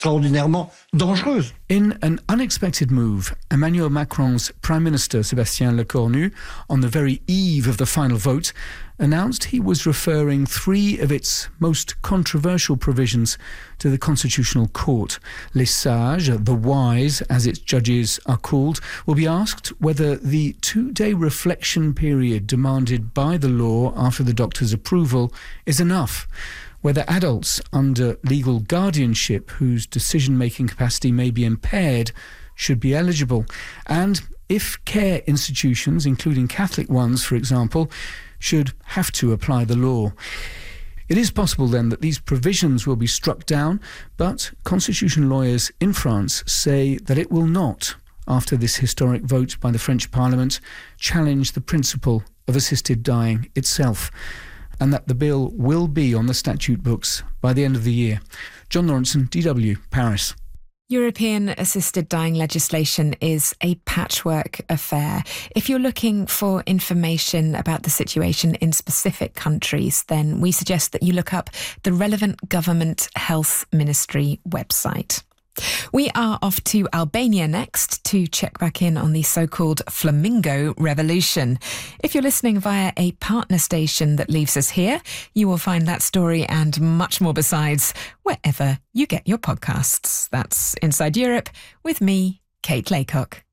extraordinairement dangereuse. In an unexpected move, Emmanuel Macron's Prime Minister, Sébastien Lecornu, on the very eve of the final vote, announced he was referring 3 of its most controversial provisions to the Constitutional Court. Les Sages, the wise, as its judges are called, will be asked whether the 2-day reflection period demanded by the law after the doctor's approval is enough, whether adults under legal guardianship whose decision-making capacity may be impaired should be eligible, and if care institutions, including Catholic ones, for example, should have to apply the law. It is possible then that these provisions will be struck down, but constitution lawyers in France say that it will not, after this historic vote by the French Parliament, challenge the principle of assisted dying itself, and that the bill will be on the statute books by the end of the year. John Lawrenson, DW, Paris. European assisted dying legislation is a patchwork affair. If you're looking for information about the situation in specific countries, then we suggest that you look up the relevant government health ministry website. We are off to Albania next to check back in on the so-called Flamingo Revolution. If you're listening via a partner station that leaves us here, you will find that story and much more besides wherever you get your podcasts. That's Inside Europe with me, Kate Laycock.